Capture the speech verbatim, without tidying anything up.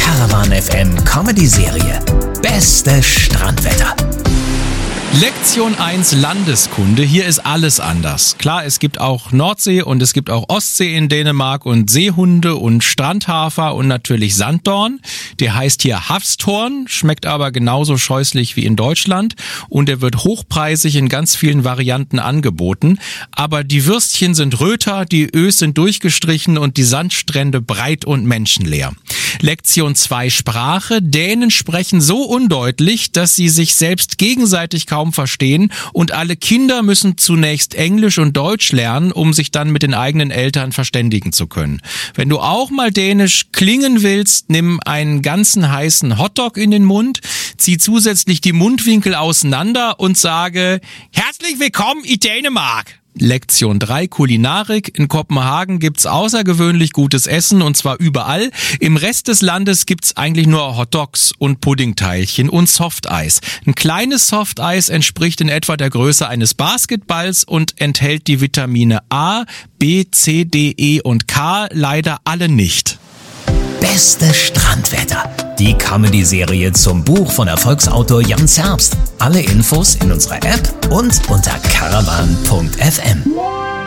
Caravan F M Comedy-Serie. Beste Strandwetter. Lektion eins Landeskunde. Hier ist alles anders. Klar, es gibt auch Nordsee und es gibt auch Ostsee in Dänemark und Seehunde und Strandhafer und natürlich Sanddorn. Der heißt hier Havstorn, schmeckt aber genauso scheußlich wie in Deutschland und er wird hochpreisig in ganz vielen Varianten angeboten. Aber die Würstchen sind röter, die Ös sind durchgestrichen und die Sandstrände breit und menschenleer. Lektion zwei Sprache. Dänen sprechen so undeutlich, dass sie sich selbst gegenseitig kaum verstehen und alle Kinder müssen zunächst Englisch und Deutsch lernen, um sich dann mit den eigenen Eltern verständigen zu können. Wenn du auch mal dänisch klingen willst, nimm einen ganzen heißen Hotdog in den Mund, zieh zusätzlich die Mundwinkel auseinander und sage: Herzlich willkommen in Dänemark. Lektion drei Kulinarik. In Kopenhagen gibt's außergewöhnlich gutes Essen und zwar überall. Im Rest des Landes gibt's eigentlich nur Hotdogs und Puddingteilchen und Softeis. Ein kleines Softeis entspricht in etwa der Größe eines Basketballs und enthält die Vitamine A, B, C, D, E und K, leider alle nicht. Beste Strandwetter. Die Comedy-Serie zum Buch von Erfolgsautor Jan Zerbst. Alle Infos in unserer App und unter caravan punkt f m.